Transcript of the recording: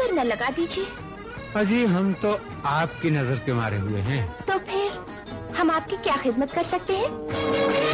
नजर न लगा दीजिए। अजी हम तो आपकी नजर के मारे हुए हैं। तो फिर हम आपकी क्या खिदमत कर सकते हैं?